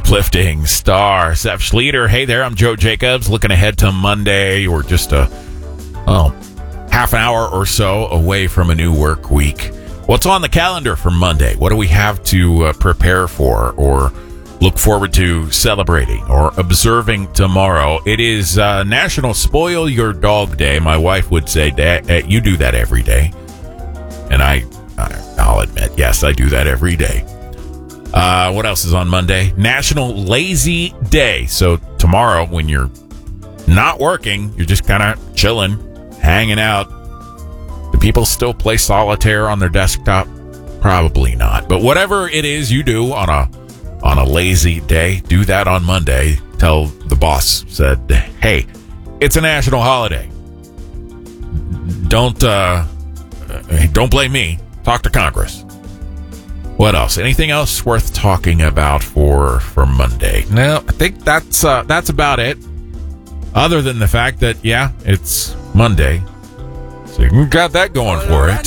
uplifting star, Seth Schleter. Hey there, I'm Joe Jacobs, looking ahead to Monday. We're just half an hour or so away from a new work week. What's on the calendar for Monday? What do we have to prepare for or look forward to celebrating or observing tomorrow? It is National Spoil Your Dog Day. My wife would say, Dad, you do that every day. And I'll admit, yes, I do that every day. What else is on Monday? National Lazy Day. So tomorrow, when you're not working, you're just kind of chilling, hanging out. Do people still play solitaire on their desktop? Probably not. But whatever it is you do on a lazy day, do that on Monday. Tell the boss said, hey, it's a national holiday. Don't blame me. Talk to Congress. What else? Anything else worth talking about for Monday? No, I think that's about it. Other than the fact that, yeah, it's Monday. So you got that going for it.